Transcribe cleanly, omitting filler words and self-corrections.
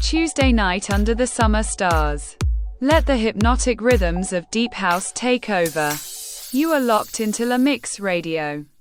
Tuesday night under the summer stars. Let the hypnotic rhythms of deep house take over. You are locked into La Mix Radio.